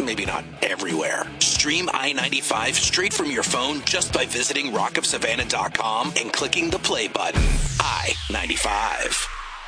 maybe not everywhere. Stream I-95 straight from your phone just by visiting rockofsavannah.com and clicking the play button. I-95.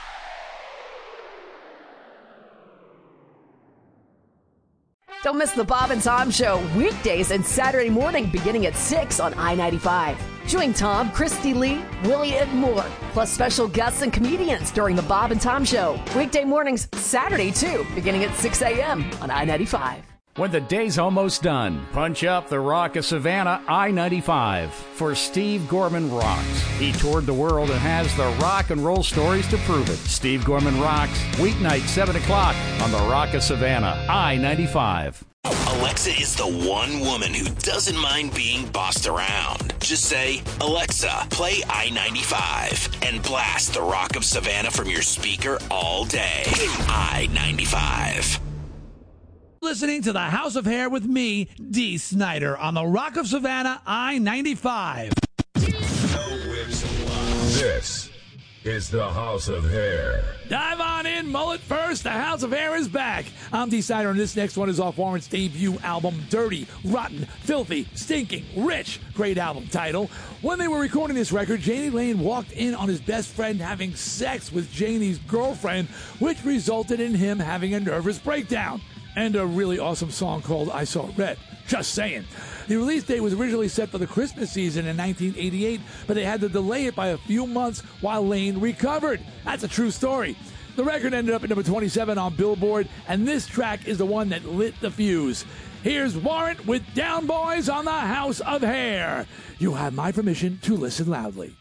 Don't miss the Bob and Tom Show weekdays and Saturday morning beginning at 6 on I-95. Join Tom, Christy Lee, Willie, and more, plus special guests and comedians during the Bob and Tom Show. Weekday mornings, Saturday too, beginning at 6 a.m. on I-95. When the day's almost done, punch up the Rock of Savannah I-95 for Steve Gorman Rocks. He toured the world and has the rock and roll stories to prove it. Steve Gorman Rocks, weeknight 7 o'clock on the Rock of Savannah I-95. Alexa is the one woman who doesn't mind being bossed around. Just say, Alexa, play I-95 and blast the Rock of Savannah from your speaker all day. I-95. Listening to the House of Hair with me, Dee Snider, on the Rock of Savannah I-95. This is the House of Hair. Dive on in, mullet first. The House of Hair is back. I'm Dee Snider, and this next one is off Warrant's debut album, Dirty, Rotten, Filthy, Stinking, Rich. Great album title. When they were recording this record, Jani Lane walked in on his best friend having sex with Jani's girlfriend, which resulted in him having a nervous breakdown. And a really awesome song called I Saw Red. Just saying. The release date was originally set for the Christmas season in 1988, but they had to delay it by a few months while Lane recovered. That's a true story. The record ended up at number 27 on Billboard, and this track is the one that lit the fuse. Here's Warrant with Down Boys on the House of Hair. You have my permission to listen loudly.